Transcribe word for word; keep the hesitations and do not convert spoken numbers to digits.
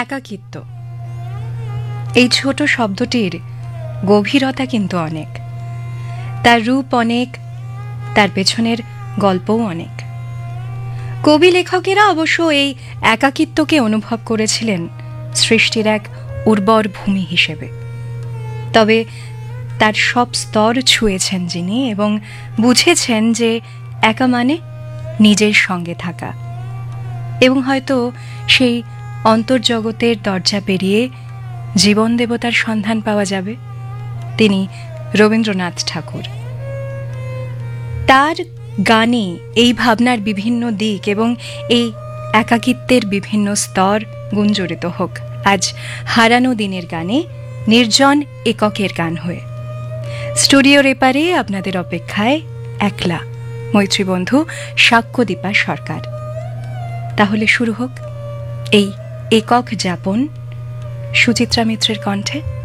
একাকিত্ব, এই ছোট শব্দটির গভীরতা কিন্তু অনেক, তার রূপ অনেক, তার পেছনের গল্পও অনেক। কবি লেখকেরা অবশ্য এই একাকিত্বকে অনুভব করেছিলেন সৃষ্টির এক উর্বর ভূমি হিসেবে। তবে তার সব স্তর ছুঁয়েছেন যিনি, এবং বুঝেছেন যে একা মানে নিজের সঙ্গে থাকা, এবং হয়তো সেই অন্তর্জগতের দরজা পেরিয়ে জীবন দেবতার সন্ধান পাওয়া যাবে, তিনি রবীন্দ্রনাথ ঠাকুর। তার গানে এই ভাবনার বিভিন্ন দিক এবং এই একাকিত্বের বিভিন্ন স্তর গুঞ্জরিত হোক আজ হারানো দিনের গানে, নির্জন এককের গান হয়ে। স্টুডিওর এপারে আপনাদের অপেক্ষায় একলা মৈত্রীবন্ধু সাক্ষ্যদীপা সরকার। তাহলে শুরু হোক এই একক যাপন সুচিত্রা মিত্রের কণ্ঠে।